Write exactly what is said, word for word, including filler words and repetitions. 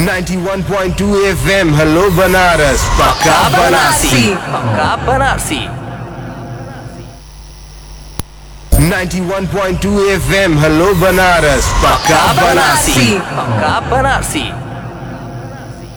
ninety-one point two F M hello Banaras पक्का बनारसी पक्का Banarasi ninety-one point two F M hello Banaras पक्का बनारसी पक्का बनारसी